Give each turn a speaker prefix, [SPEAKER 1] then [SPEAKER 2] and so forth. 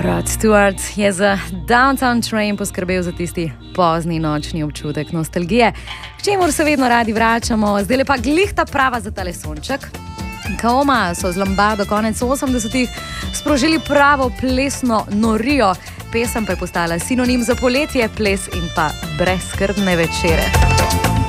[SPEAKER 1] Rod Stewart je za Downtown Train poskrbel za tisti pozni nočni občutek nostalgije, k čemur se vedno radi vračamo. Zdaj pa glihta prava za tale sonček. Kaoma so z Lombardo konec 80-ih sprožili pravo plesno norijo. Pesem pa je postala sinonim za poletje, ples in pa brezskrbne večere.